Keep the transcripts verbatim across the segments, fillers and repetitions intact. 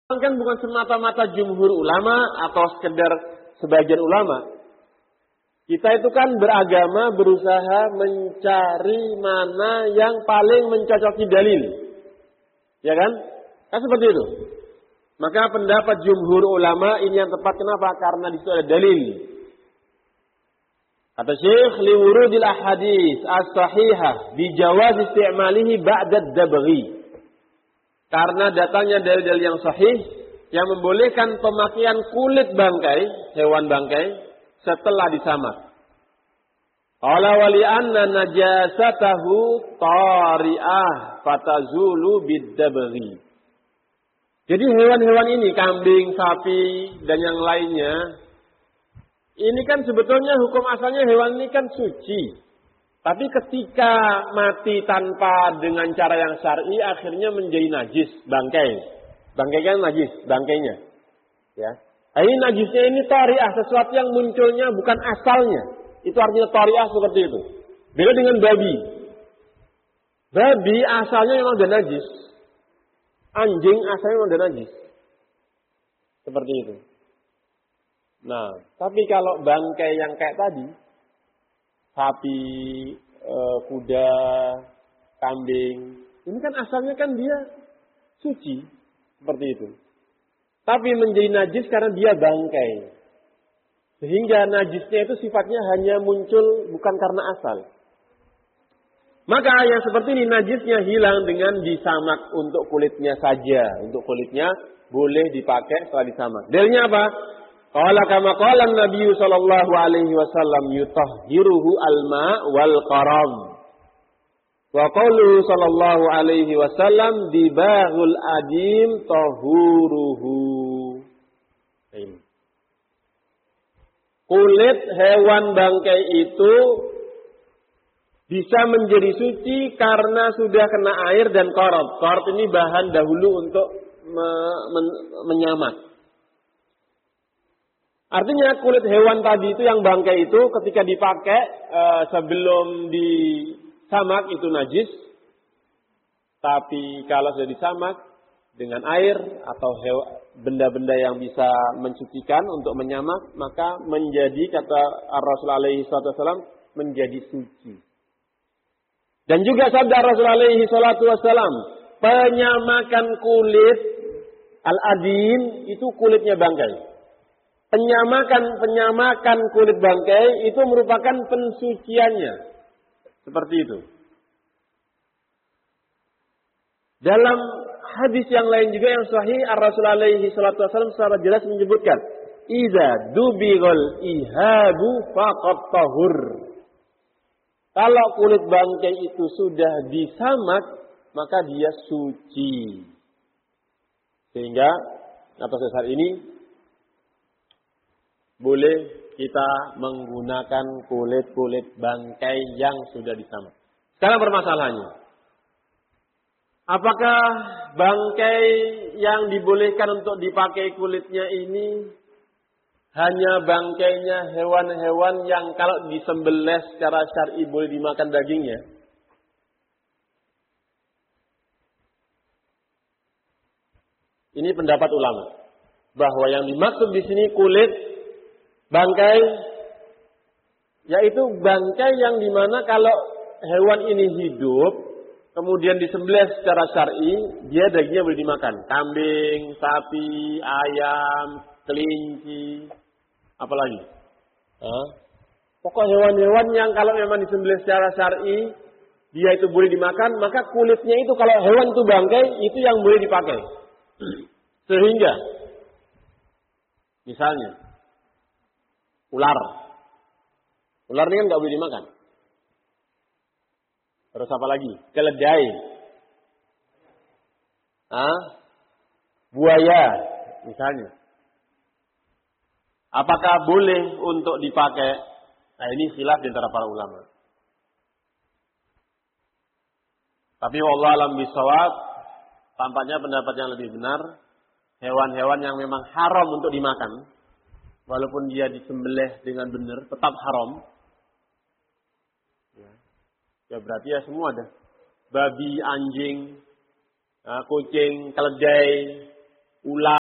kan bukan semata-mata jumhur ulama atau sekedar sebagian ulama. Kita itu kan beragama berusaha mencari mana yang paling mencocoki dalil. Ya kan? Kan seperti itu. Maka pendapat jumhur ulama ini yang tepat. Kenapa? Karena di situ ada dalil. Kata Syekh, liwurudil ahadits as-sahihah bijawaz isti'malihi ba'da ad-dabghi. Karena datangnya dalil-dalil yang sahih yang membolehkan pemakaian kulit bangkai, hewan bangkai setelah disamak. Qala wa li anna najasatahu tari'ah fatazulu bid-dabghi. Jadi hewan-hewan ini, kambing, sapi dan yang lainnya, ini kan sebetulnya hukum asalnya hewan ini kan suci. Tapi ketika mati tanpa dengan cara yang syar'i akhirnya menjadi najis, bangkai. Bangkai kan najis, bangkainya. Ya. Nah, ini najisnya ini tari'ah, sesuatu yang munculnya bukan asalnya. Itu artinya tari'ah seperti itu. Beda dengan babi. Babi asalnya memang udah najis. Anjing asalnya memang udah najis. Seperti itu. Nah, tapi kalau bangkai yang kayak tadi, sapi, e, kuda, kambing, ini kan asalnya kan dia suci, seperti itu. Tapi menjadi najis karena dia bangkai. Sehingga najisnya itu sifatnya hanya muncul bukan karena asal. Maka yang seperti ini najisnya hilang dengan disamak untuk kulitnya saja. Untuk kulitnya boleh dipakai setelah disamak. Dalilnya apa? Qala kama qala Nabi sallallahu alaihi wasallam yutahhiruhu al-ma wal qaram. Wa qawluhu sallallahu alaihi wasallam dibahul adim tahuruhu. Ini. Kulit hewan bangkai itu bisa menjadi suci karena sudah kena air dan qarab. Qarab ini bahan dahulu untuk me, men, menyamak. Artinya kulit hewan tadi itu yang bangkai itu ketika dipakai e, sebelum disamak itu najis. Tapi kalau sudah disamak dengan air atau benda-benda yang bisa mensucikan untuk menyamak, maka menjadi, kata Rasulullah alaihi wasallam, menjadi suci. Dan juga sabda Rasulullah alaihi wasallam, penyamakan kulit al-adin itu kulitnya bangkai. Penyamakan-penyamakan kulit bangkai itu merupakan pensuciannya. Seperti itu. Dalam hadis yang lain juga yang sahih, Rasulullah alaihi wasallam secara jelas menyebutkan, "Idza dubighal ihabu faqad tahur." Kalau kulit bangkai itu sudah disamak, maka dia suci. Sehingga atas dasar ini boleh kita menggunakan kulit-kulit bangkai yang sudah disamak. Sekarang permasalahannya, apakah bangkai yang dibolehkan untuk dipakai kulitnya ini hanya bangkainya hewan-hewan yang kalau disembelih secara syar'i boleh dimakan dagingnya? Ini pendapat ulama bahwa yang dimaksud di sini kulit bangkai, yaitu bangkai yang dimana kalau hewan ini hidup, kemudian disembelih secara syar'i, dia dagingnya boleh dimakan. Kambing, sapi, ayam, kelinci, apalagi. Hah? Pokok hewan-hewan yang kalau memang disembelih secara syar'i, dia itu boleh dimakan, maka kulitnya itu kalau hewan itu bangkai, itu yang boleh dipakai. Sehingga, misalnya, ular. Ular ini kan nggak boleh dimakan. Terus apa lagi? Keledai. Hah? Buaya, misalnya. Apakah boleh untuk dipakai? Nah, ini khilaf di antara para ulama. Tapi wallahu alam bisawab, tampaknya pendapat yang lebih benar, hewan-hewan yang memang haram untuk dimakan, walaupun dia disembelih dengan benar, tetap haram. Ya, ya berarti ya semua ada. Babi, anjing, kucing, keledai, ular.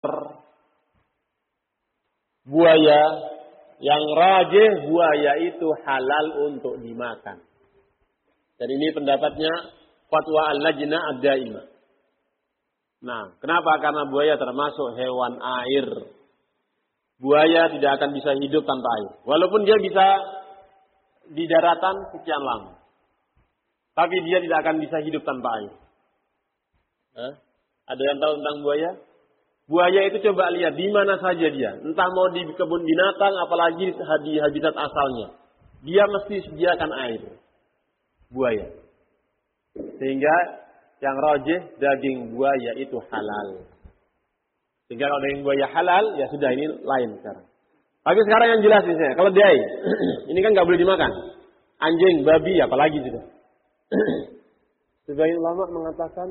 buaya, yang rajih buaya itu halal untuk dimakan. Dan ini pendapatnya fatwa Al-Lajnah Ad-Daimah. Nah, kenapa? Karena buaya termasuk hewan air. Buaya tidak akan bisa hidup tanpa air. Walaupun dia bisa di daratan sekian lama. Tapi dia tidak akan bisa hidup tanpa air. Hah? Ada yang tahu tentang buaya? Buaya itu coba lihat di mana saja dia. Entah mau di kebun binatang, apalagi di habitat asalnya. Dia mesti sediakan air. Buaya. Sehingga yang rajih daging buaya itu halal. Sehingga kalau daging buaya halal, ya sudah ini lain sekarang. Tapi sekarang yang jelas misalnya, kalau dia ini kan nggak boleh dimakan. Anjing, babi, apalagi juga. Sebagian ulama mengatakan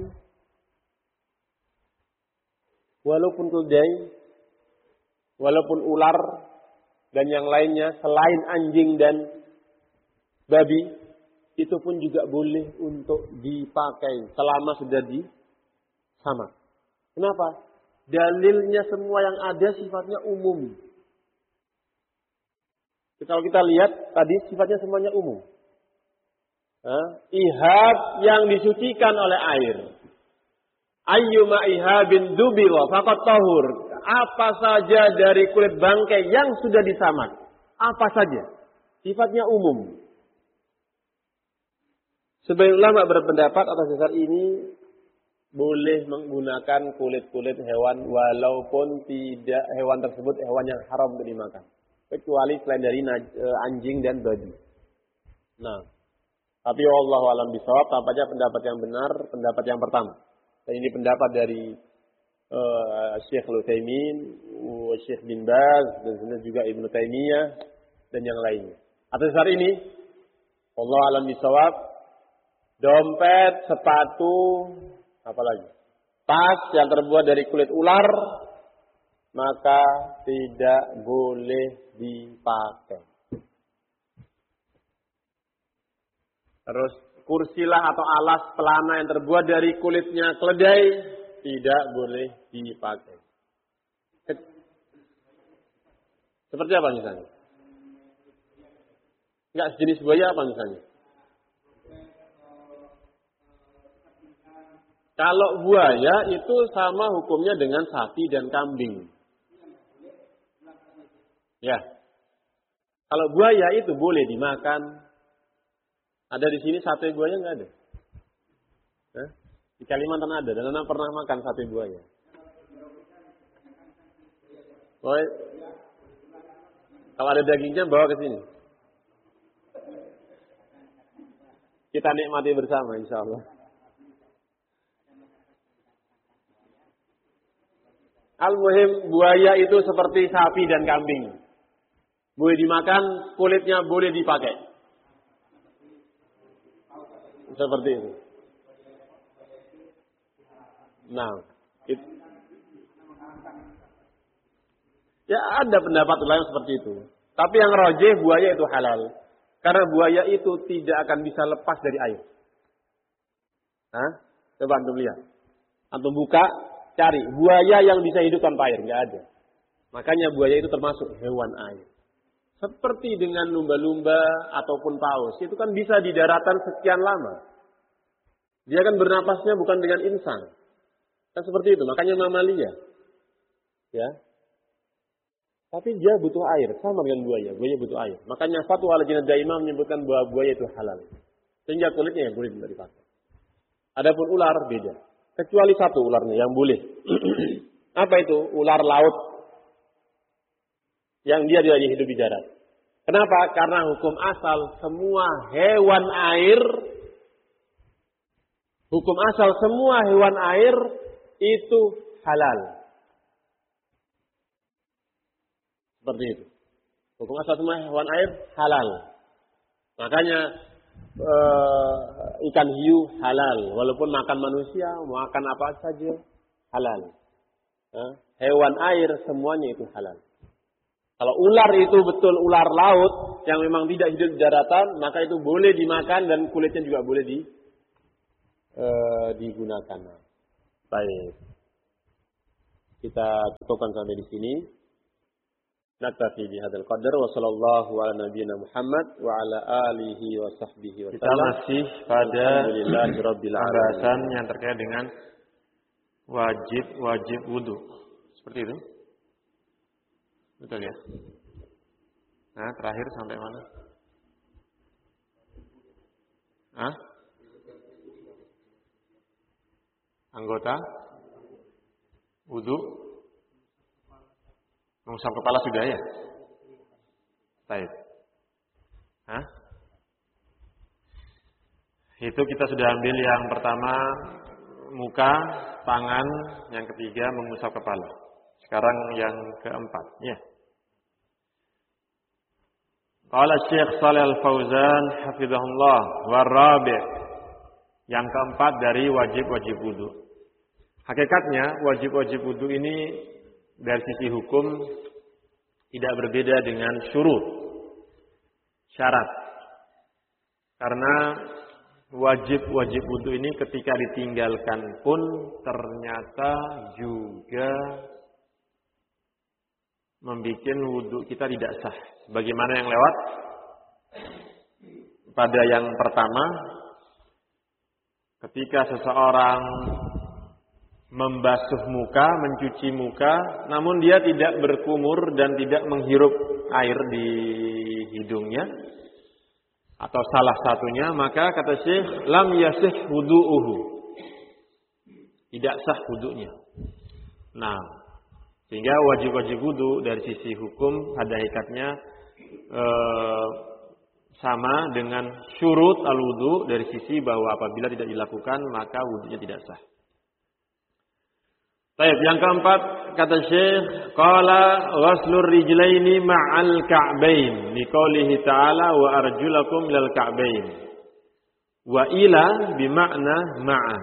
walaupun keledai, walaupun ular dan yang lainnya selain anjing dan babi, itu pun juga boleh untuk dipakai selama sudah disamak. Kenapa? Dalilnya semua yang ada sifatnya umum. Kalau kita lihat tadi sifatnya semuanya umum. Hah? Ihab yang disucikan oleh air. Ayyuma ihabin dubira faqad tahur. Apa saja dari kulit bangkai yang sudah disamak. Apa saja. Sifatnya umum. Sebagian ulama berpendapat atas dasar ini boleh menggunakan kulit-kulit hewan walaupun tidak hewan tersebut hewan yang haram untuk dimakan. Kecuali selain dari anjing dan babi. Nah, tapi wallahu alam bisawab, tampaknya pendapat yang benar, pendapat yang pertama. Dan ini pendapat dari uh, Syekh Al-Utsaimin, Syekh bin Baz, dan juga Ibnu Taimiyah dan yang lainnya. Atas dasar ini, wallahu alam bisawab, dompet, sepatu, apalagi tas yang terbuat dari kulit ular, maka tidak boleh dipakai. Terus kursilah atau alas pelana yang terbuat dari kulitnya keledai tidak boleh dipakai. Seperti apa misalnya? Enggak sejenis buaya apa misalnya? Kalau buaya itu sama hukumnya dengan sapi dan kambing. Ya. Kalau buaya itu boleh dimakan. Ada di sini sate buaya nggak ada? Hah? Di Kalimantan ada. Dan Anda pernah makan sate buaya? Oh, kalau ada dagingnya bawa ke sini. Kita nikmati bersama insya Allah. Al-muhim buaya itu seperti sapi dan kambing. Boleh dimakan, kulitnya boleh dipakai. Seperti itu. Nah, it, ya ada pendapat lain seperti itu. Tapi yang rajih buaya itu halal. Karena buaya itu tidak akan bisa lepas dari air. Hah? Coba antum lihat. Antum buka, cari buaya yang bisa hidup tanpa air, nggak ada. Makanya buaya itu termasuk hewan air. Seperti dengan lumba-lumba ataupun paus, itu kan bisa di daratan sekian lama. Dia kan bernapasnya bukan dengan insan. Kan seperti itu, makanya mamalia. Ya. Tapi dia butuh air, sama dengan buaya. Buaya butuh air. Makanya fatwa Al-Lajnah Daimah menyebutkan bahwa buaya itu halal. Sehingga kulitnya yang boleh dipakai. Adapun ular beda. Kecuali satu ularnya yang boleh. Apa itu? Ular laut. Yang dia tidak hidup di darat. Kenapa? Karena hukum asal semua hewan air, hukum asal semua hewan air itu halal. Seperti itu. Hukum asal semua hewan air halal. Makanya uh, ikan hiu halal. Walaupun makan manusia, makan apa saja halal. Uh, hewan air semuanya itu halal. Kalau ular itu betul ular laut yang memang tidak hidup di daratan, maka itu boleh dimakan dan kulitnya juga boleh di, uh, digunakan. Baik. Kita cukupkan sampai di sini. Naktafi bihadzal qadar wa sallallahu ala nabiyyina Muhammad wa ala alihi wa sahbihi wa sallam. Kita masih pada pembahasan yang terkait dengan wajib-wajib wudu. Seperti itu. Betul ya? Nah, terakhir sampai mana? Hah? Anggota wudu mengusap kepala sudah ya? Baik. Hah? Itu kita sudah ambil yang pertama muka, tangan, yang ketiga mengusap kepala. Sekarang yang keempat, ya. Qala Syekh Shalih Al-Fauzan hafizahullah warabi'. Yang keempat dari wajib-wajib wudu. Hakikatnya wajib-wajib wudu ini dari sisi hukum tidak berbeda dengan syurut, syarat. Karena wajib-wajib wudu ini ketika ditinggalkan pun ternyata juga membuat wudu kita tidak sah. Bagaimana yang lewat pada yang pertama, ketika seseorang membasuh muka, mencuci muka, namun dia tidak berkumur dan tidak menghirup air di hidungnya, atau salah satunya, maka kata Syekh, lam yasih wudu'uhu. Tidak sah wudunya. Nah, sehingga wajib-wajib wudu dari sisi hukum pada hakikatnya eh, sama dengan syurut al-wudu dari sisi bahwa apabila tidak dilakukan maka wudunya tidak sah. Baik, yang keempat kata Syekh, qala ghaslur rijlaini ma'al ka'bain liqaulihi ta'ala wa arjulakum ilal ka'bain. Wa ila bima'na ma'a.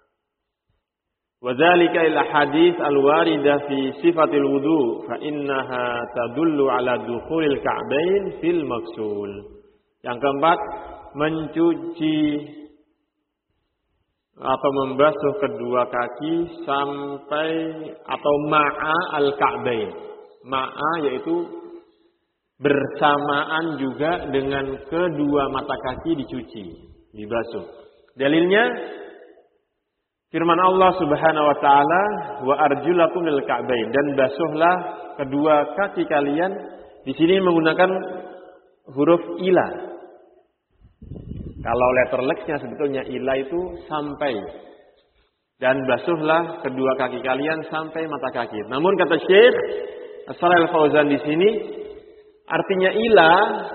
Wa dzalika ila hadits al-warida fi sifatil wudu fa innaha tadullu ala dukhulil ka'bain fil maksul. Yang keempat, mencuci atau membasuh kedua kaki sampai atau ma'a al-ka'bain. Ma'a yaitu bersamaan juga dengan kedua mata kaki dicuci, dibasuh. Dalilnya firman Allah Subhanahu wa taala, wa arjulakum lil ka'bain, dan basuhlah kedua kaki kalian. Di sini menggunakan huruf ila. Kalau letter X-nya sebetulnya ila itu sampai. Dan basuhlah kedua kaki kalian sampai mata kaki. Namun kata Syekh Shalih Al-Fauzan di sini artinya ila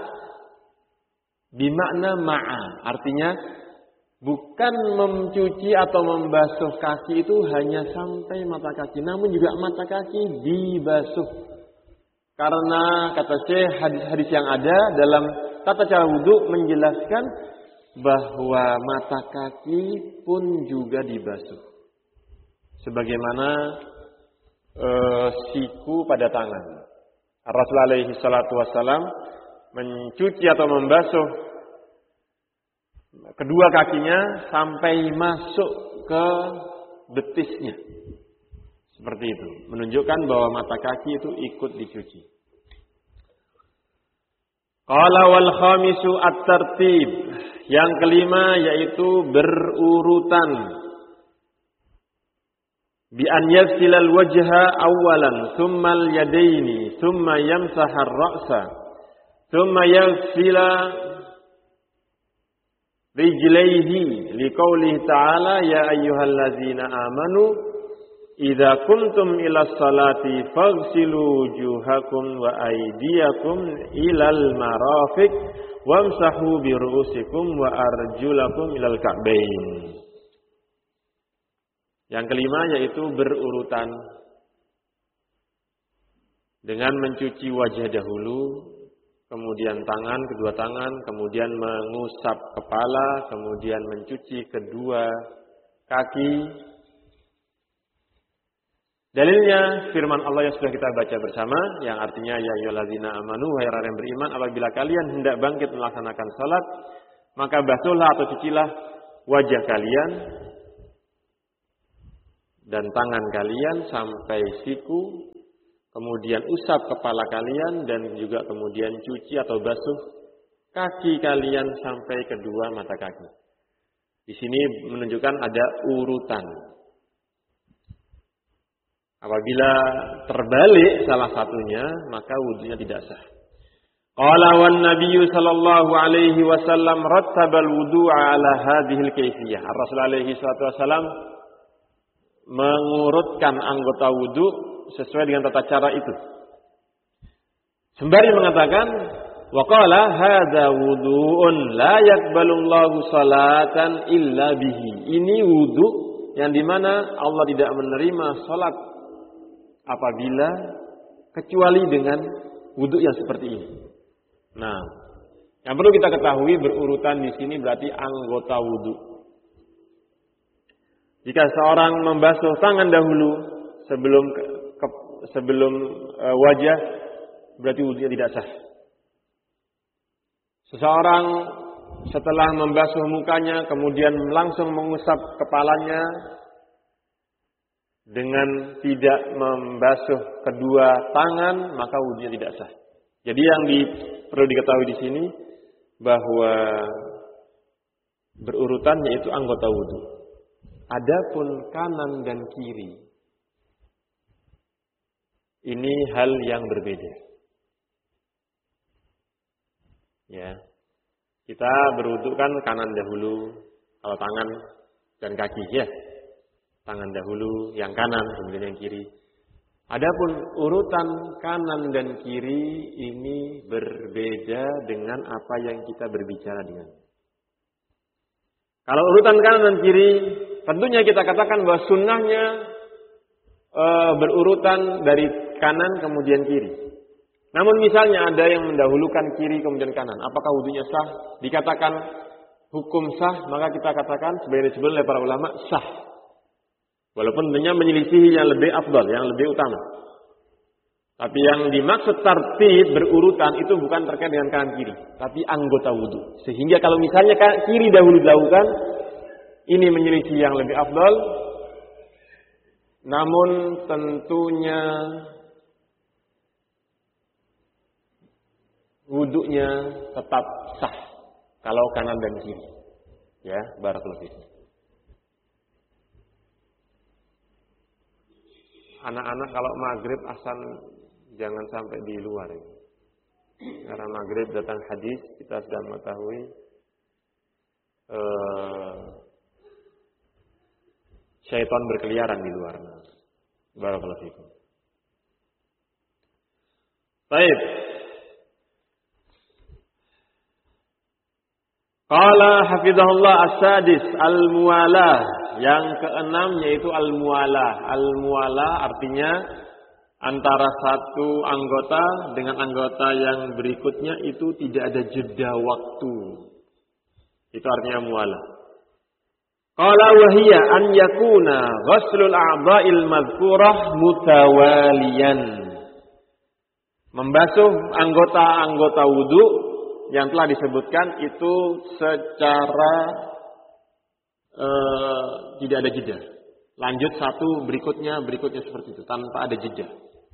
bimakna ma'a. Artinya bukan mencuci atau membasuh kaki itu hanya sampai mata kaki, namun juga mata kaki dibasuh. Karena kata Syekh hadis-hadis yang ada dalam tata cara wudu menjelaskan bahwa mata kaki pun juga dibasuh. Sebagaimana e, siku pada tangan. Rasulullah alaihi salatu wassalam mencuci atau membasuh kedua kakinya sampai masuk ke betisnya. Seperti itu. Menunjukkan bahwa mata kaki itu ikut dicuci. Qala wal khamisu at-tartib. Yang kelima yaitu berurutan. Bi an yafsilal wajha awalan, thumma al-yadaini, thumma yamsaha ar-ra'sa, thumma yafsila rijlaihi liqaulihi ta'ala ya ayyuhallazina amanu idza kuntum ila sholati faghsilu wujuhakum wa aydiyakum ilal marafiq wamsahu bi ru'usikum wa arjulakum ilal ka'bain. Yang kelima yaitu berurutan dengan mencuci wajah dahulu, kemudian tangan, kedua tangan, kemudian mengusap kepala, kemudian mencuci kedua kaki. Dalilnya firman Allah yang sudah kita baca bersama, yang artinya ya ayyuhallazina amanu, wahai orang yang beriman, apabila kalian hendak bangkit melaksanakan salat, maka basuhlah atau cucilah wajah kalian dan tangan kalian sampai siku, kemudian usap kepala kalian, dan juga kemudian cuci atau basuh kaki kalian sampai kedua mata kaki. Di sini menunjukkan ada urutan. Apabila terbalik salah satunya, maka wudunya tidak sah. Qala wan nabiyyu sallallahu alaihi wasallam rattabal wudu'a ala hadhil kaifiyah. Rasul alaihi salatu wasallam mengurutkan anggota wudu sesuai dengan tata cara itu. Sembari mengatakan, wa qala hadza wudu'un la yaqbalullahu salatan illa bihi. Ini wudu yang dimana Allah tidak menerima salat apabila kecuali dengan wudu yang seperti ini. Nah, yang perlu kita ketahui berurutan di sini berarti anggota wudu. Jika seorang membasuh tangan dahulu sebelum ke, ke, sebelum e, wajah, berarti wudunya tidak sah. Seseorang setelah membasuh mukanya kemudian langsung mengusap kepalanya dengan tidak membasuh kedua tangan, maka wudunya tidak sah. Jadi yang di, perlu diketahui di sini bahwa berurutan yaitu anggota wudu. Adapun kanan dan kiri, ini hal yang berbeda. Ya, kita berwudu kan kanan dahulu, kalau tangan dan kaki ya, tangan dahulu, yang kanan kemudian yang kiri. Adapun urutan kanan dan kiri ini berbeda dengan apa yang kita berbicara dengan. Kalau urutan kanan dan kiri, tentunya kita katakan bahwa sunnahnya e, berurutan dari kanan kemudian kiri. Namun misalnya ada yang mendahulukan kiri kemudian kanan, apakah wudunya sah? Dikatakan hukum sah, maka kita katakan sebagai disebut oleh para ulama sah. Walaupun tentunya menyelisihi yang lebih afdal, yang lebih utama. Tapi yang dimaksud tartib berurutan itu bukan terkait dengan kanan kiri, tapi anggota wudu. Sehingga kalau misalnya kiri dahulu dilakukan, ini menyelisih yang lebih afdal. Namun tentunya wudunya tetap sah kalau kanan dan kiri. Ya, barakallahu fiik. Anak-anak kalau maghrib asal jangan sampai di luar ya. Karena maghrib datang hadis, kita sudah mengetahui uh, syaitan berkeliaran di luar. Barakallahu fikum. Baik. Qala hafizahullah as-sadis al-muwalah. Yang keenam yaitu al-muwalah. Al-muwalah artinya antara satu anggota dengan anggota yang berikutnya itu tidak ada jeda waktu. Itu artinya muwalah. Qala wa hiya an yakuna ghuslul a'dha'il madhkurah mutawaliyan. Membasuh anggota-anggota wudu yang telah disebutkan itu secara Uh, tidak ada jeda. Lanjut satu berikutnya, berikutnya seperti itu tanpa ada jeda.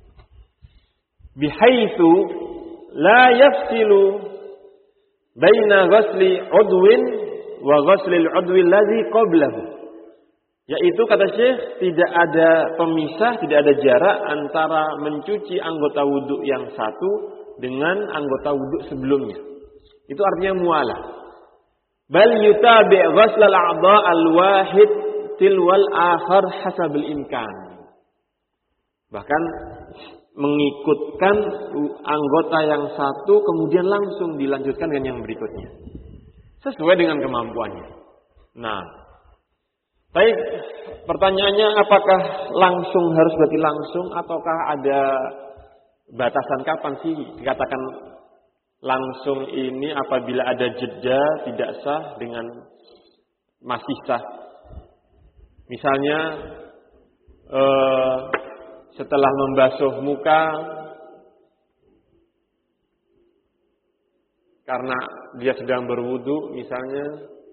Bihaitsu la yafsilu baina ghusli udwin wa ghusli al-udwi allazi qablahu. Yaitu kata Syekh tidak ada pemisah, tidak ada jarak antara mencuci anggota wudu yang satu dengan anggota wudu sebelumnya. Itu artinya mualah. Bal yutabi' ghusl al-a'dha' al-wahid tilwal akhar hasab al-imkan. Bahkan mengikutkan anggota yang satu kemudian langsung dilanjutkan dengan yang berikutnya. Sesuai dengan kemampuannya. Nah, baik, pertanyaannya apakah langsung harus berarti langsung ataukah ada batasan kapan sih dikatakan langsung ini apabila ada jeda tidak sah dengan masih sah. Misalnya eh, setelah membasuh muka karena dia sedang berwudu misalnya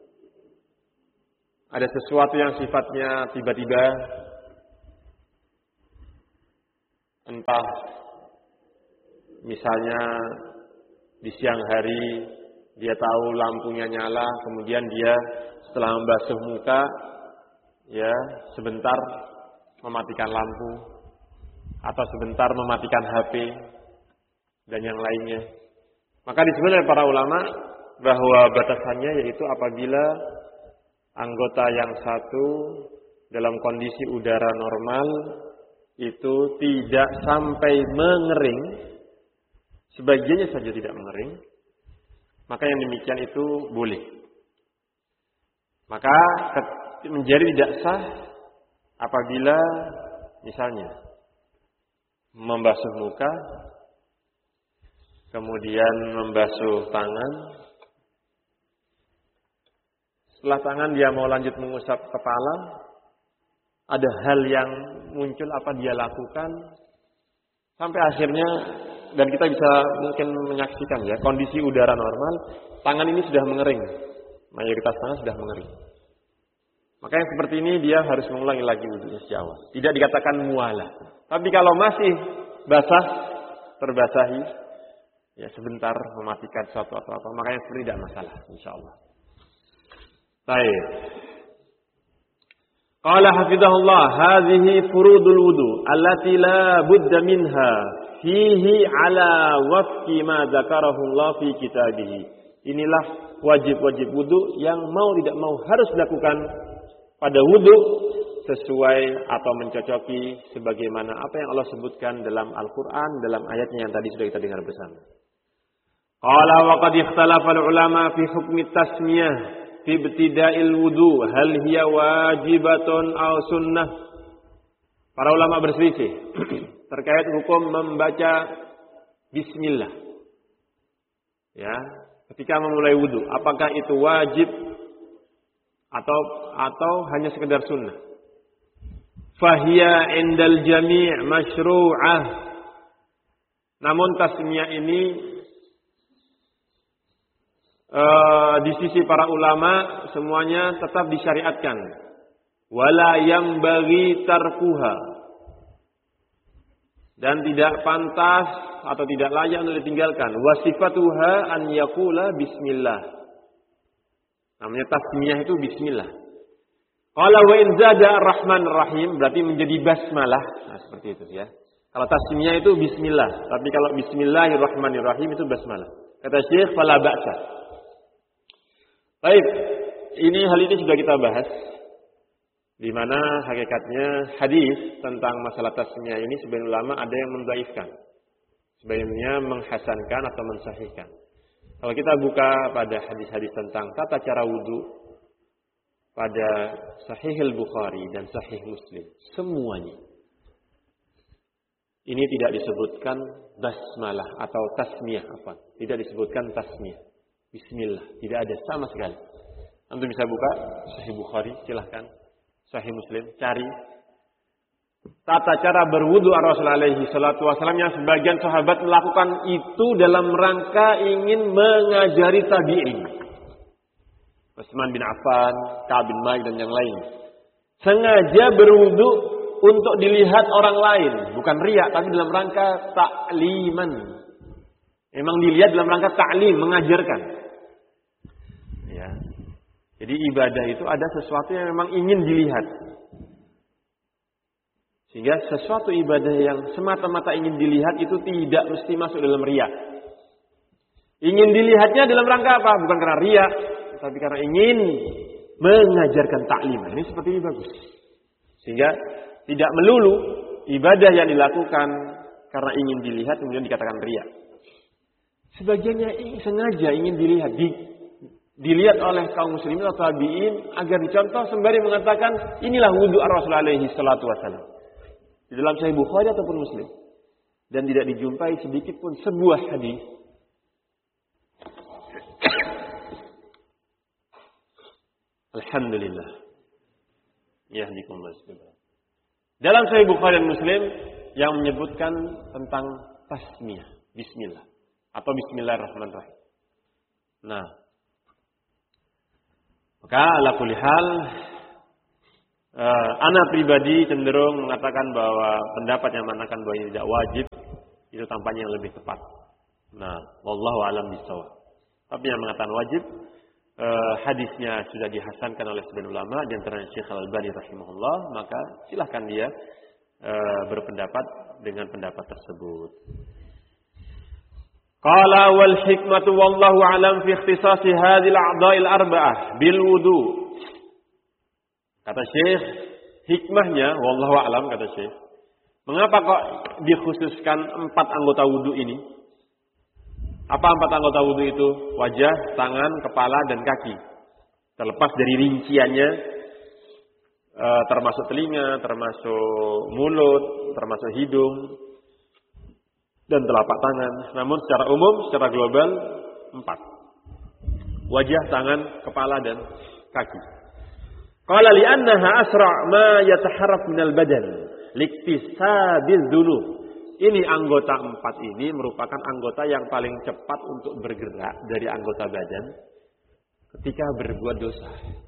ada sesuatu yang sifatnya tiba-tiba entah misalnya di siang hari dia tahu lampunya nyala, kemudian dia setelah membasuh muka, ya sebentar mematikan lampu, atau sebentar mematikan H P, dan yang lainnya. Maka disebut oleh para ulama bahwa batasannya yaitu apabila anggota yang satu dalam kondisi udara normal itu tidak sampai mengering, sebagiannya saja tidak mengering, maka yang demikian itu boleh. Maka menjadi tidak sah apabila misalnya membasuh muka, kemudian membasuh tangan, setelah tangan dia mau lanjut mengusap kepala, ada hal yang muncul apa dia lakukan, sampai akhirnya, dan kita bisa mungkin menyaksikan ya, kondisi udara normal, tangan ini sudah mengering. Mayoritas tangan sudah mengering. Maka yang seperti ini dia harus mengulangi lagi wudunya sejak awal. Tidak dikatakan mualah. Tapi kalau masih basah, terbasahi, ya sebentar mematikan suatu atau apa, maka yang seperti tidak masalah, insyaallah. Baik. Qala hafizahullah, hadhihi furudul wudu allati la budda minha fihi ala wafqi ma dzakarahu Allah fi kitabih. Inilah wajib-wajib wudu yang mau tidak mau harus dilakukan pada wudu sesuai atau mencocoki sebagaimana apa yang Allah sebutkan dalam Al-Qur'an, dalam ayatnya yang tadi sudah kita dengar bersama. Qala wa qad ikhtalafa al-ulama fi hukmi tasmiyah fi ibtida'il wudu, hal hiya wajibatun aw sunnah. Para ulama berselisih terkait hukum membaca bismillah. Ya, ketika memulai wudu, apakah itu wajib atau atau hanya sekedar sunnah? Fahiya indal jami' masyru'ah. Namun tasmiyah ini Uh, di sisi para ulama semuanya tetap disyariatkan. Wala yambaghi tarkuha. Dan tidak pantas atau tidak layak untuk ditinggalkan. Wasifatuha an yaqula bismillah. Namanya tasmiyah itu bismillah. Qala wa in zada ar-rahman ar-rahim, berarti menjadi basmalah. Nah, seperti itu ya. Kalau tasmiyah itu bismillah, tapi kalau bismillahirrahmanirrahim itu basmalah. Kata Syekh fala ba'sa. Baik, ini hal ini sudah kita bahas, di mana hakikatnya hadis tentang masalah tasmiyah ini sebagian ulama ada yang mendhaifkan, sebagiannya menghasankan atau mensahihkan. Kalau kita buka pada hadis-hadis tentang tata cara wudu pada Sahih Al-Bukhari dan Sahih Muslim, semuanya ini tidak disebutkan basmalah atau tasmiyah apa, tidak disebutkan tasmiyah. Bismillah, tidak ada sama sekali. Antum bisa buka Sahih Bukhari, silahkan. Sahih Muslim, cari tata cara berwudu Rasul alaihi salatu wasallam yang sebagian sahabat melakukan itu dalam rangka ingin mengajari tabi'in. Utsman bin Affan, Ka'ab bin Malik dan yang lain. Sengaja berwudu untuk dilihat orang lain, bukan riya, tapi dalam rangka ta'liman. Memang dilihat dalam rangka ta'lim, mengajarkan. Ya. Jadi ibadah itu ada sesuatu yang memang ingin dilihat. Sehingga sesuatu ibadah yang semata-mata ingin dilihat itu tidak mesti masuk dalam riya. Ingin dilihatnya dalam rangka apa? Bukan karena riya, tapi karena ingin mengajarkan ta'lim. Ini seperti ini bagus. Sehingga tidak melulu ibadah yang dilakukan karena ingin dilihat kemudian dikatakan riya. Sebagiannya sengaja ingin dilihat, di, dilihat oleh kaum muslimin atau tabi'in agar dicontoh sembari mengatakan inilah wudu Rasul alaihi salatu wasallam. Di dalam Sahih Bukhari ataupun Muslim. Dan tidak dijumpai sedikit pun sebuah hadis Alhamdulillah. Yahdikum Allah. Dalam Sahih Bukhari dan Muslim yang menyebutkan tentang tasmiyah, bismillah. Atau bismillahirrahmanirrahim. Nah, maka ala kulli hal, uh, ana pribadi cenderung mengatakan bahwa pendapat yang mengatakan bahwa ini tidak wajib Itu tampaknya yang lebih tepat. Nah, wallahu a'lam bishawab. Tapi yang mengatakan wajib, eh, hadisnya sudah dihasankan oleh sebagian ulama, di antaranya Syekh Al-Albani rahimahullah, maka silahkan dia eh, berpendapat dengan pendapat tersebut. Qala wal hikmatu wallahu a'lam fi ikhtisasi hadhil a'dha'il arba'ah bil wudu. Kata Syekh, hikmahnya wallahu a'lam kata Syekh. Mengapa kok dikhususkan empat anggota wudu ini? Apa empat anggota wudu itu? Wajah, tangan, kepala, dan kaki. Terlepas dari rinciannya, eh, termasuk telinga, termasuk mulut, termasuk hidung, dan telapak tangan. Namun secara umum, secara global, empat. Wajah, tangan, kepala, dan kaki. Qala li'annaha asra' ma yataharrak minal badan liktisabil dzunub. Ini anggota empat ini merupakan anggota yang paling cepat untuk bergerak dari anggota badan ketika berbuat dosa.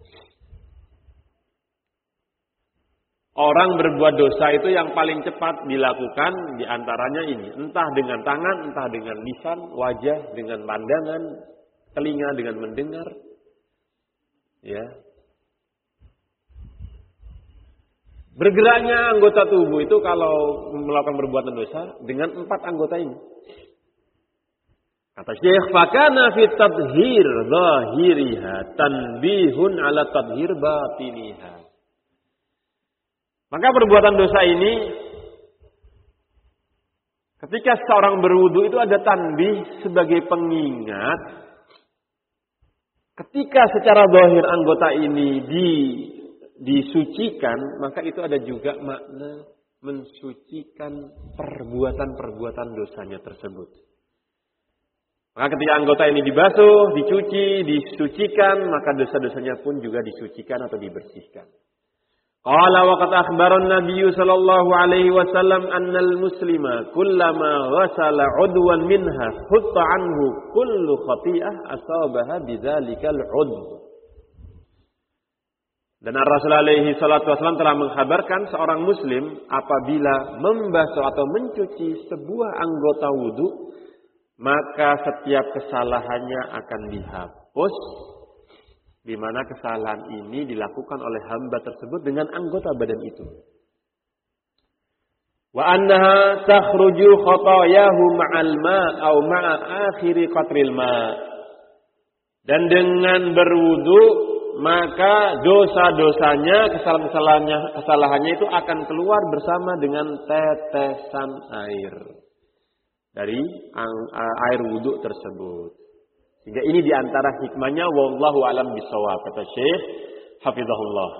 Orang berbuat dosa itu yang paling cepat dilakukan diantaranya ini. Entah dengan tangan, entah dengan lisan, wajah, dengan pandangan, telinga dengan mendengar. Ya. Bergeraknya anggota tubuh itu kalau melakukan perbuatan dosa dengan empat anggota ini. Kata Syekh, fakana fi tadhhir zahiriha tanbihun ala tadhhir batiniha. Maka perbuatan dosa ini ketika seorang berwudu itu ada tanbih sebagai pengingat. Ketika secara zahir anggota ini di disucikan, maka itu ada juga makna mensucikan perbuatan-perbuatan dosanya tersebut. Maka ketika anggota ini dibasuh, dicuci, disucikan, maka dosa-dosanya pun juga disucikan atau dibersihkan. Qala wa qad akhbara an-nabiy sallallahu alaihi wasallam annal muslima kullama ghasala 'udwan minha hutta 'anhu kullu khati'ah asabaha bidzalikal 'udw. Dan Rasulullah alaihi salatu wasallam telah mengkhabarkan seorang muslim apabila membasuh atau mencuci sebuah anggota wudu, maka setiap kesalahannya akan dihapus, di mana kesalahan ini dilakukan oleh hamba tersebut dengan anggota badan itu. Wa annaha takhruju khatayahu ma'al ma' aw ma'a akhiri qatril ma'. Dan dengan berwudu maka dosa-dosanya, kesalahan-kesalahannya, kesalahannya itu akan keluar bersama dengan tetesan air dari air wudu tersebut. Sehingga ini diantara hikmahnya, wallahu alam bisawab, kata Syekh hafizahullah.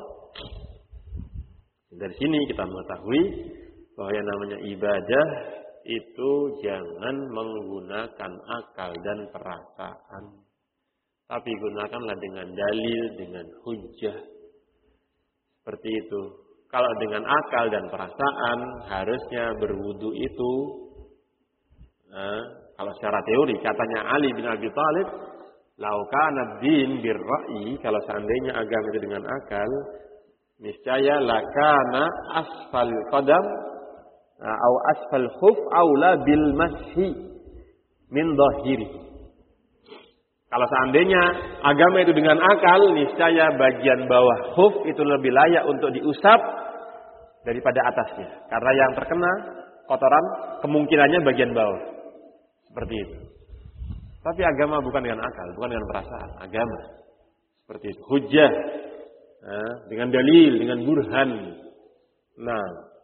Dari sini kita mengetahui bahwa yang namanya ibadah itu jangan menggunakan akal dan perasaan. Tapi gunakanlah dengan dalil, dengan hujjah. Seperti itu. Kalau dengan akal dan perasaan, harusnya berwudu itu, nah, kalau secara teori, katanya Ali bin Abi Thalib, lau kana din birra'i, kalau seandainya agama itu dengan akal, niscaya lakana asfal qadam, atau asfal khuf, aula bil mashi min dhahiri. Kalau seandainya agama itu dengan akal, niscaya bagian bawah khuf itu lebih layak untuk diusap daripada atasnya. Karena yang terkena kotoran kemungkinannya bagian bawah. Seperti itu. Tapi agama bukan dengan akal, bukan dengan perasaan. Agama. Seperti itu. Hujjah. Nah, dengan dalil, dengan burhan. Nah.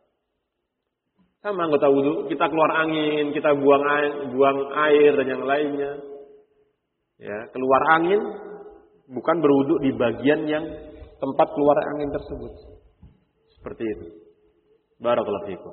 Sama anggota wudu, kita keluar angin, kita buang air, buang air dan yang lainnya. Ya, keluar angin bukan berwudu di bagian yang tempat keluar angin tersebut. Seperti itu. Barakallahu fikum.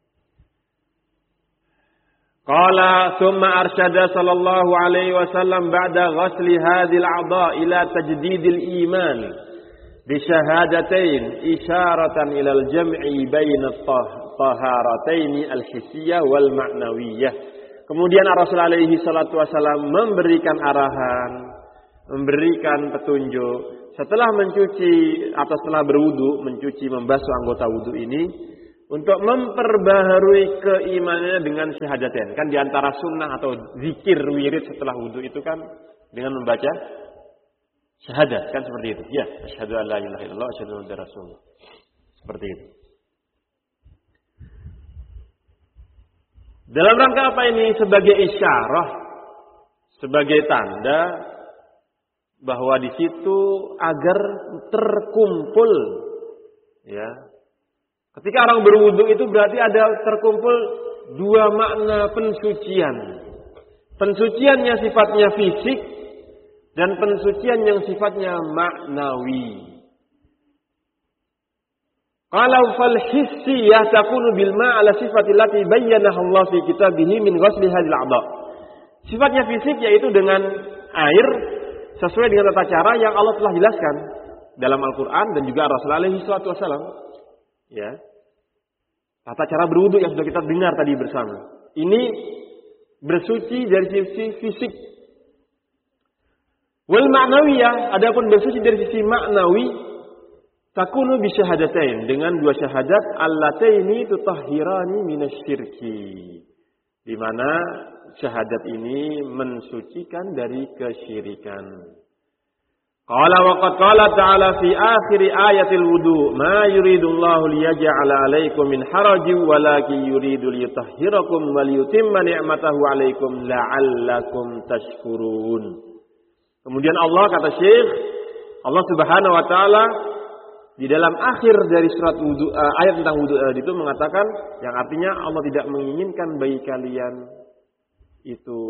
Qala thumma arsyada sallallahu alaihi wasallam ba'da ghasli hadhil a'dha ila tajdidil iman bi syahadatain isyaratan ila al-jam'i baina at-taharatain al-hissiyah wal ma'nawiyah. Kemudian Rasulullah alaihi salatu wasallam memberikan arahan, memberikan petunjuk. Setelah mencuci atau setelah berwudu, mencuci, membasuh anggota wudu ini, untuk memperbaharui keimanannya dengan syahadatain. Kan diantara sunnah atau zikir wirid setelah wudu itu kan dengan membaca syahadat, kan seperti itu. Ya, asyhadu an la ilaha illallah, asyhadu anna muhammadar rasulullah. Seperti itu. Dalam rangka apa ini? Sebagai isyarah, sebagai tanda bahwa di situ agar terkumpul, ya. Ketika orang berwudu itu berarti ada terkumpul dua makna pensucian. Pensucian yang sifatnya fisik dan pensucian yang sifatnya maknawi. Kalau fal hissiyah takunu bil ma' ala sifati allati bayyanaha Allah fi kitabih min ghusli hadhil a'dha. Sifatnya fisik yaitu dengan air sesuai dengan tata cara yang Allah telah jelaskan dalam Al-Qur'an dan juga Rasulullah alaihi wasallam. Ya. Tata cara berwudu yang sudah kita dengar tadi bersama. Ini bersuci dari sisi fisik. Wal ma'nawiyah, adapun bersuci dari sisi maknawi, takunu bi syahadatain, dengan dua syahadat allataini tutahhirani minasyirki. Di mana syahadat ini mensucikan dari kesyirikan. Qala wa qad qala ta'ala fi akhir ayatil wudu, ma yuridullahu liyaj'ala 'alaikum min harajin walakin yuridu liyutahhirakum wa liyutimma ni'matahu 'alaikum la'allakum tashkurun. Kemudian Allah, kata Syekh, Allah Subhanahu wa taala di dalam akhir dari surat wudu, uh, ayat tentang wudu uh, itu mengatakan yang artinya Allah tidak menginginkan bagi kalian itu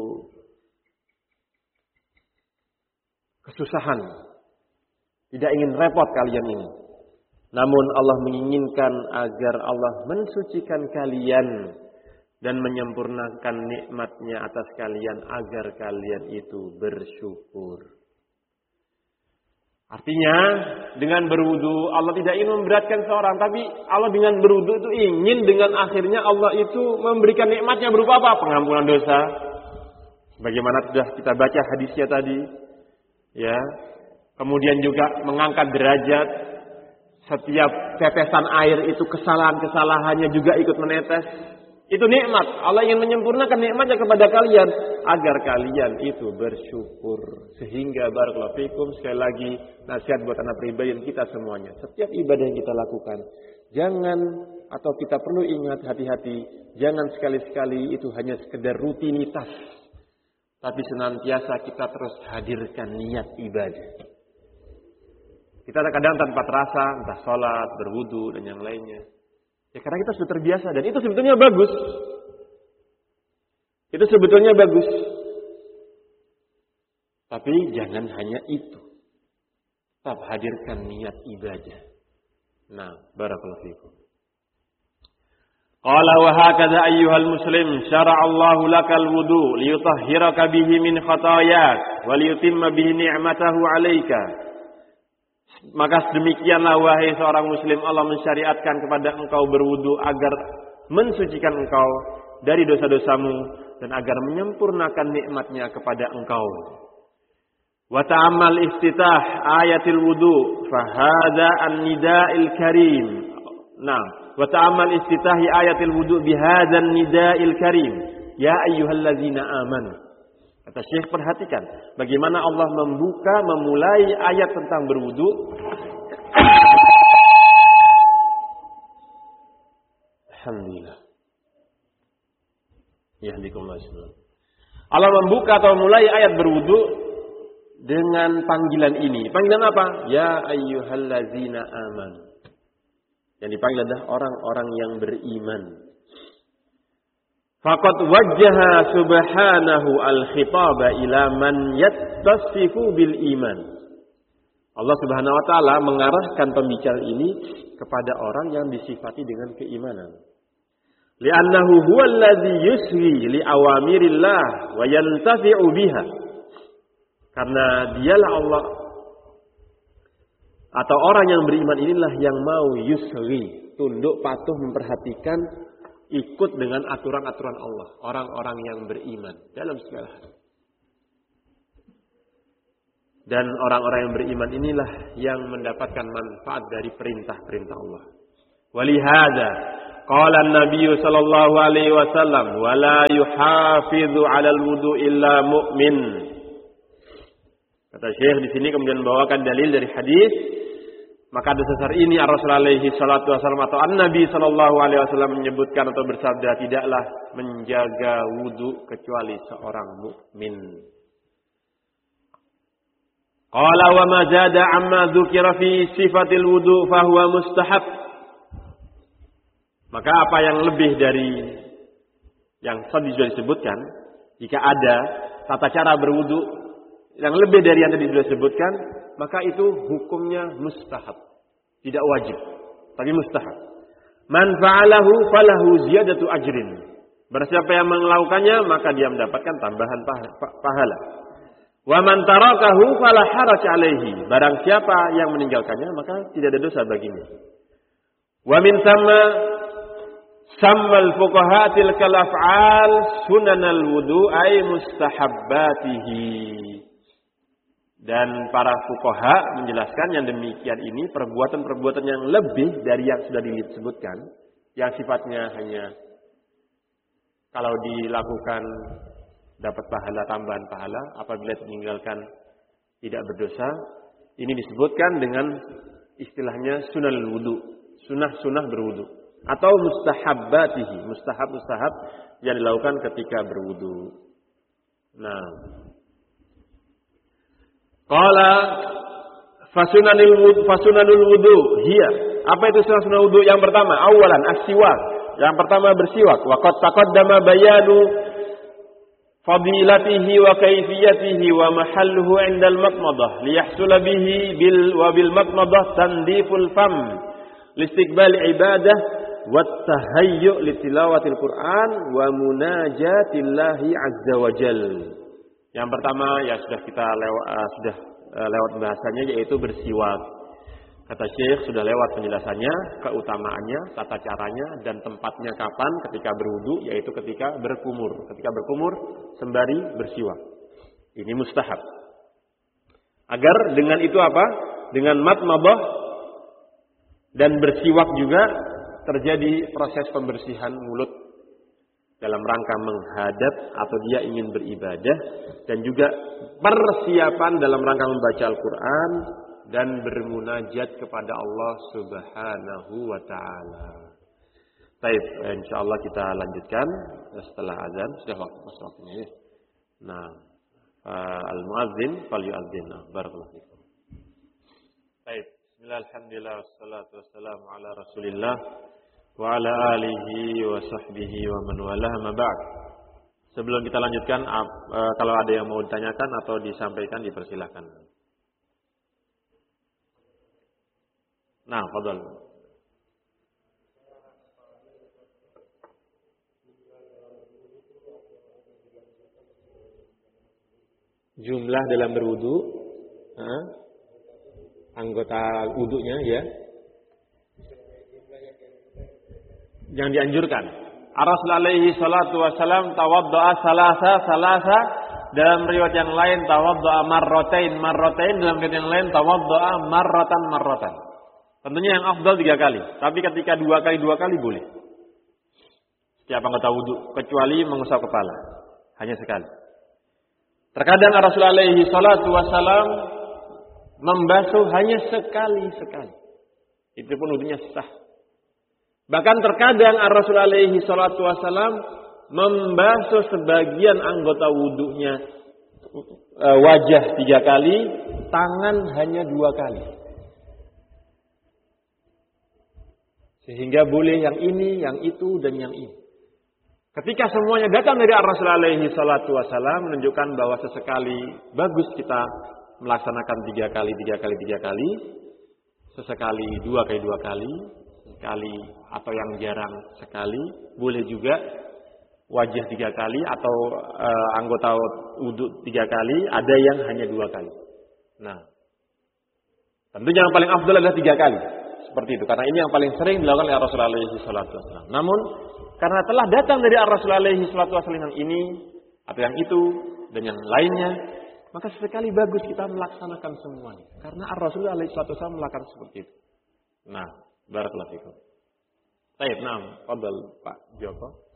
kesusahan. Tidak ingin repot kalian ini. Namun Allah menginginkan agar Allah mensucikan kalian dan menyempurnakan nikmatnya atas kalian agar kalian itu bersyukur. Artinya dengan berwudu Allah tidak ingin memberatkan seorang, tapi Allah dengan berwudu itu ingin dengan akhirnya Allah itu memberikan nikmatnya berupa apa? Pengampunan dosa. Bagaimana sudah kita baca hadisnya tadi, ya. Kemudian juga mengangkat derajat. Setiap tetesan air itu kesalahan-kesalahannya juga ikut menetes. Itu nikmat. Allah ingin menyempurnakan nikmatnya kepada kalian agar kalian itu bersyukur. Sehingga barakallahu fikum, sekali lagi nasihat buat anak pribadi kita semuanya. Setiap ibadah yang kita lakukan, jangan atau kita perlu ingat, hati-hati, jangan sekali-sekali itu hanya sekedar rutinitas. Tapi senantiasa kita terus hadirkan niat ibadah. Kita kadang tanpa terasa, entah sholat, berwudu, dan yang lainnya. Ya karena kita sudah terbiasa, dan itu sebetulnya bagus. Itu sebetulnya bagus. Tapi jangan hanya itu. Tetap hadirkan niat ibadah. Nah, barakallahu fikum. Qala wa hakadha ayyuhal muslim syara'a Allahu lakal wudu liyutahhiraka bihi min khatayak wa liyutimma bihi ni'matahu 'alaika. Maka demikianlah wahai seorang muslim, Allah mensyariatkan kepada engkau berwudu agar mensucikan engkau dari dosa-dosamu dan agar menyempurnakan nikmatnya kepada engkau. Wa ta'ammal iftitah ayatil wudu fa hadza an-nida'il karim. Nah, wa ta'ammal iftitahi ayatil wudu bi hadzal nida'il karim. Ya ayyuhallazina amanu. Kata Syekh, perhatikan bagaimana Allah membuka, memulai ayat tentang berwudu. Alhamdulillah. Yahdikumullah. Allah membuka atau memulai ayat berwudu dengan panggilan ini. Panggilan apa? Ya ayyuhallazina amanu. Yang dipanggil adalah orang-orang yang beriman. Faqad wajjaha subhanahu al-khitaba ila man yattasifu bil iman. Allah Subhanahu wa taala mengarahkan pembicaraan ini kepada orang yang disifati dengan keimanan. Li'annahu huwal ladzi yusri li awamirillah wa yantafi'u biha. Karena dialah Allah atau orang yang beriman inilah yang mau yusri, tunduk patuh memperhatikan, ikut dengan aturan-aturan Allah. Orang-orang yang beriman dalam segala hal. Dan orang-orang yang beriman inilah yang mendapatkan manfaat dari perintah-perintah Allah. Walihada Qala an-nabiy sallallahu alaihi wasallam, "Wa la yuhafidhu 'alal wudu illa mu'min." Kata Syekh di sini kemudian membawakan dalil dari hadis, maka dasar ini Ar-Rasul alaihi salatu wasallam atau An-Nabi sallallahu alaihi wasallam menyebutkan atau bersabda, tidaklah menjaga wudu kecuali seorang mukmin. Qala wa ma zada amma dzukira fi sifatil wudu fa huwa mustahab. Maka apa yang lebih dari yang tadi sudah disebutkan, jika ada tata cara berwudu yang lebih dari yang tadi sudah disebutkan, maka itu hukumnya mustahab, tidak wajib, tapi mustahab. Man fa'alahu falahu ziyadatu ajrin. Barang siapa yang melakukannya, maka dia mendapatkan tambahan pahala. Wa man tarakahu fala haraj alaihi. Barang siapa yang meninggalkannya, maka tidak ada dosa baginya. Wa min thamma sammal fuqaha tilkal af'al sunanal wudu ay mustahabbatihi. Dan para fuqaha menjelaskan yang demikian ini perbuatan-perbuatan yang lebih dari yang sudah disebutkan, yang sifatnya hanya kalau dilakukan dapat pahala, tambahan pahala, apabila meninggalkan tidak berdosa. Ini disebutkan dengan istilahnya sunanul wudu, sunah-sunah berwudu, atau mustahabbatihi, mustahab-mustahab yang dilakukan ketika berwudu. Nah, qala fasunanul wudu, fasunanul wudu hiya. Apa itu sunah-sunah wudu? Yang pertama, awalan as-siwak. Yang pertama bersiwak. Wa qad taqaddama bayanu fadilatihi wa kaifiyatihi wa mahalluhu 'indal matmadah liyahsula bihi bil wa bil matmadah tandiful fam listiqbal ibadah wa tahayyu litilawatil Qur'an wa munajatillahi azza wa jal. Yang pertama ya sudah kita lewat uh, sudah uh, lewat bahasanya, yaitu bersiwak. Kata Syekh sudah lewat penjelasannya, keutamaannya, tata caranya dan tempatnya kapan ketika berwudu, yaitu ketika berkumur. Ketika berkumur sembari bersiwak. Ini mustahab. Agar dengan itu apa? Dengan matmadah dan bersiwak juga terjadi proses pembersihan mulut dalam rangka menghadap atau dia ingin beribadah, dan juga persiapan dalam rangka membaca Al-Quran dan bermunajat kepada Allah Subhanahu wa taala. Baik, insyaallah kita lanjutkan setelah azan, sudah waktu waktunya ya. Nah, al-muadzin falyu'adzin. Barakallahu fikum. Baik, bismillah, alhamdulillah, wassalatu wassalamu ala Rasulillah wa ala alihi wa sahbihi wa man walah, ma ba'd. Sebelum kita lanjutkan, kalau ada yang mau ditanyakan atau disampaikan, dipersilakan. Nah, fadhal. Jumlah dalam berwudu, huh? Anggota wudunya ya, yang dianjurkan. Ar-Rasul alaihi salatu wasalam tawadda'a salasa salasa, dalam riwayat yang lain tawadda'a marratain marratain, dalam riwayat yang lain tawadda'a marratan marratan. Tentunya yang afdal tiga kali, tapi ketika dua kali dua kali boleh. Setiap anggota wudu, kecuali mengusap kepala, hanya sekali. Terkadang Rasulullah alaihi salatu wasalam membasuh hanya sekali-sekali. Itu pun wudunya sah. Bahkan terkadang Rasulullah alaihi salatu wasalam membasuh sebagian anggota wudunya, wajah tiga kali, tangan hanya dua kali. Sehingga boleh yang ini, yang itu, dan yang ini. Ketika semuanya datang dari Rasulullah alaihi salatu wasalam, menunjukkan bahwa sesekali bagus kita melaksanakan tiga kali, tiga kali, tiga kali. Sesekali dua kali, dua kali. Sekali atau yang jarang sekali. Boleh juga wajah tiga kali atau e, anggota wudhu tiga kali. Ada yang hanya dua kali. Nah, tentunya yang paling afdal adalah tiga kali. Seperti itu, karena ini yang paling sering dilakukan oleh Rasulullah alaihi salatu wasallam. Namun karena telah datang dari Rasulullah alaihi salatu wasallam yang ini atau yang itu dan yang lainnya, maka sekali bagus kita melaksanakan semuanya. Karena Rasulullah alaihi salatu wasallam melakukan seperti itu. Nah, barakallahu fikum. Baik, nah, fadal Pak Joko.